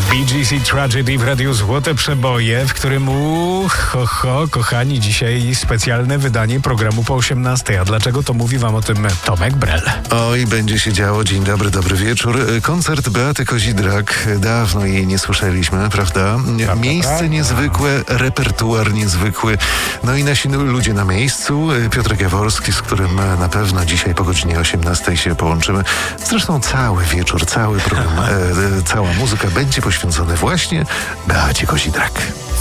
BGC Tragedy w Radiu Złote Przeboje, w którym kochani, dzisiaj specjalne wydanie programu po 18. A dlaczego, to mówi wam o tym Tomek Brel. Oj, będzie się działo. Dzień dobry, dobry wieczór. Koncert Beaty Kozidrak. Dawno jej nie słyszeliśmy, prawda? Miejsce niezwykłe, repertuar niezwykły. No i nasi ludzie na miejscu. Piotr Jaworski, z którym na pewno dzisiaj po godzinie 18 się połączymy. Zresztą cały wieczór, cały program, cała muzyka będzie poświęcony właśnie Beacie Kozidrak.